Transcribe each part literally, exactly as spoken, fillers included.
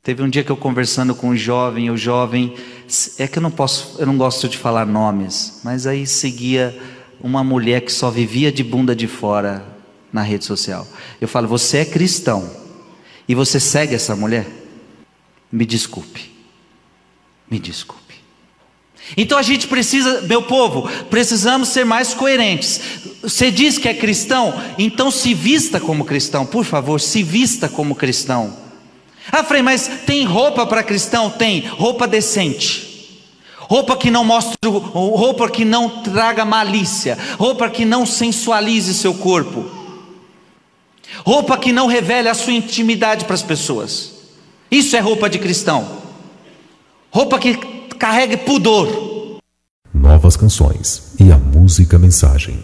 Teve um dia que eu conversando com um jovem, o jovem, é que eu não posso, eu não gosto de falar nomes, mas aí seguia uma mulher que só vivia de bunda de fora na rede social. Eu falo, você é cristão e você segue essa mulher? Me desculpe, me desculpe. Então a gente precisa, meu povo, precisamos ser mais coerentes. Você diz que é cristão, então se vista como cristão, por favor, se vista como cristão. Ah, Frei, mas tem roupa para cristão? Tem, roupa decente, roupa que não mostre, roupa que não traga malícia, roupa que não sensualize seu corpo, roupa que não revele a sua intimidade para as pessoas. Isso é roupa de cristão, roupa que carregue pudor. Novas canções e a música mensagem.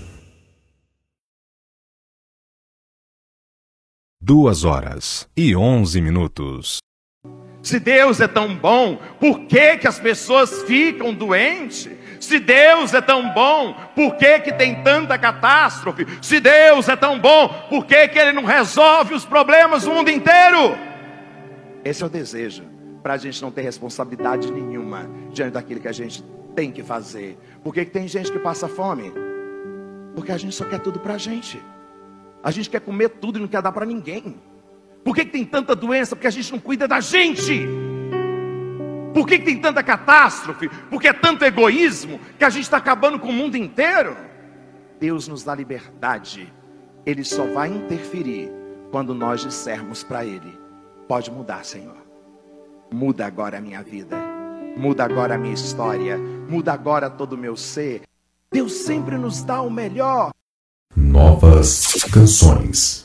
Duas horas e onze minutos. Se Deus é tão bom, por que que as pessoas ficam doentes? Se Deus é tão bom, por que que tem tanta catástrofe? Se Deus é tão bom, por que que Ele não resolve os problemas do mundo inteiro? Esse é o desejo, para a gente não ter responsabilidade nenhuma diante daquilo que a gente tem que fazer. Por que que tem gente que passa fome? Porque a gente só quer tudo para a gente. A gente quer comer tudo e não quer dar para ninguém. Por que que tem tanta doença? Porque a gente não cuida da gente. Por que que tem tanta catástrofe? Porque é tanto egoísmo que a gente está acabando com o mundo inteiro. Deus nos dá liberdade. Ele só vai interferir quando nós dissermos para Ele: pode mudar, Senhor. Muda agora a minha vida. Muda agora a minha história. Muda agora todo o meu ser. Deus sempre nos dá o melhor. Novas canções.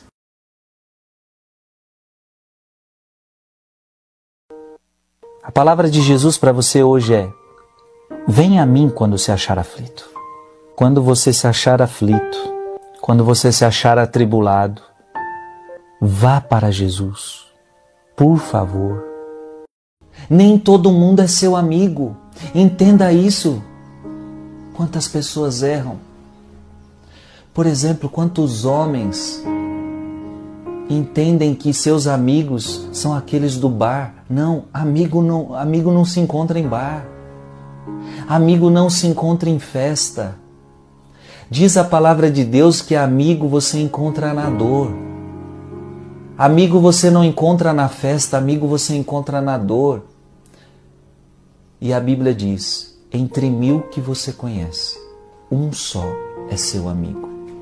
A palavra de Jesus para você hoje é: venha a mim quando se achar aflito. Quando você se achar aflito, quando você se achar atribulado, vá para Jesus, por favor. Nem todo mundo é seu amigo, entenda isso. Quantas pessoas erram. Por exemplo, quantos homens entendem que seus amigos são aqueles do bar? Não, amigo não, amigo não se encontra em bar. Amigo não se encontra em festa. Diz a palavra de Deus que amigo você encontra na dor. Amigo você não encontra na festa, amigo você encontra na dor. E a Bíblia diz: entre mil que você conhece, um só é seu amigo.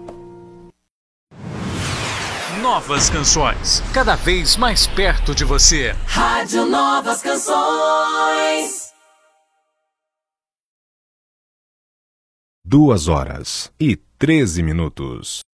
Novas canções, cada vez mais perto de você. Rádio Novas Canções. Duas horas e treze minutos.